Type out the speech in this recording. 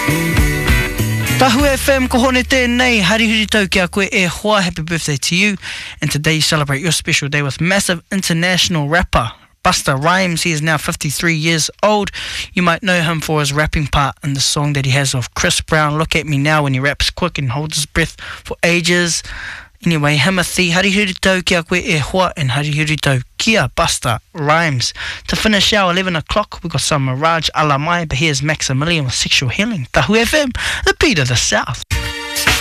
Tahu FM ko hone tēnei, harihuri tau ki a koe e hoa, happy birthday to you. And today you celebrate your special day with massive international rapper Busta Rhymes. He is now 53 years old. You might know him for his rapping part in the song that he has of Chris Brown, Look At Me Now, when he raps quick and holds his breath for ages. Anyway, Himothy, harihuri tau ki a koe e hoa, and harihuri tau ki a Busta Rhymes. To finish our 11 o'clock, we got some Mirage Alamai, but here's Maximilian with Sexual Healing. Tahu FM, the beat of the South.